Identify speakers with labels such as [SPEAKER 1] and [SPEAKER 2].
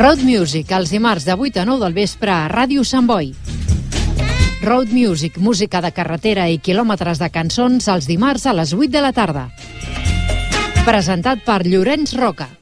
[SPEAKER 1] Road Music, els dimarts de 8 a 9 del vespre a Ràdio Sant Boi. Road Music, música de carretera i quilòmetres de cançons els dimarts a les 8 de la tarda. Presentat per Llorenç Roca.